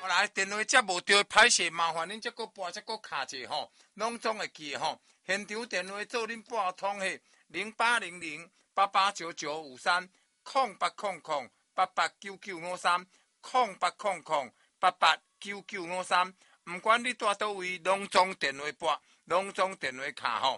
来电话接无对，歹势麻烦恁再搁拨再搁卡者吼，拢总会记吼。现场电话做恁拨通嘿08008899530800889953，毋管你住倒位，拢总电话拨，拢总电话卡吼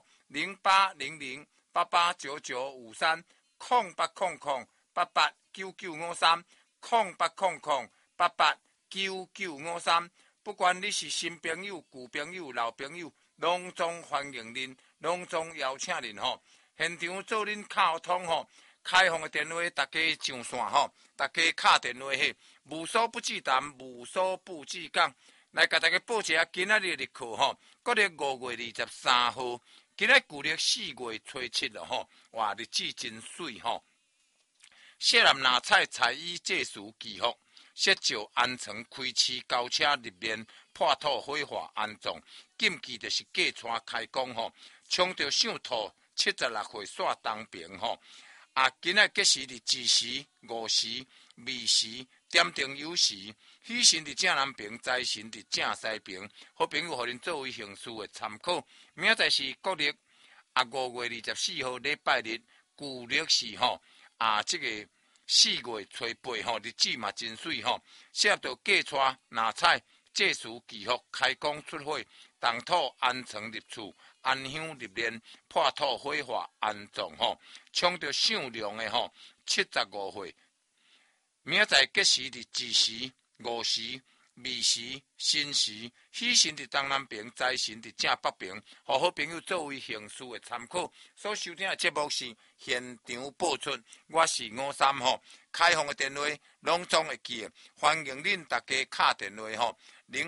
08008899530800889953，不管你是新朋友、旧朋友、老朋友，拢总欢迎恁，拢总邀请恁吼。现场做恁卡通吼，开放的电话，大家上线吼，大家敲电话嘿，无所不至谈，无所不至讲。来甲大家报一下今仔日的课吼，国历5月23号，今仔旧历4月初7了吼，哇，日子真水吼。谢南拿菜彩衣借书祈福，设照安城开市高车入面破土火化安葬，禁忌就是过川开工吼，冲着上土76岁煞东平吼。今仔吉时日子时、午时、未时、点灯酉时，喜神日正南平，财神日正西平。好朋友，互恁作为行事的参考。明仔载是国历5月24号礼拜日，旧历是吼这个4月初8吼，日子嘛真水吼。适合到过川拿菜借书祈福，开工出火，动土安床入厝。安香入殓，破土火化安葬吼，冲着上量的吼75岁。明仔载吉时日子时、午时、未时、申时，喜神日东南平，财神日正北平。互好朋友作为行事的参考。所收听的节目是现场播出，我是53吼。开放的电话拢总会记的，欢迎恁大家敲电话吼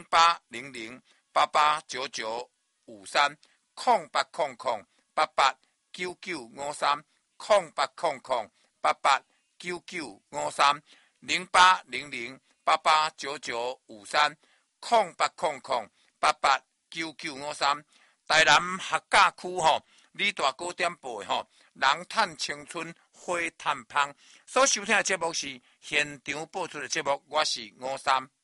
080088995308008899530800889953。台南客家区吼，李大哥点播的吼，人趁青春花探芳。所收听的节目是现场播出的节目，我是53。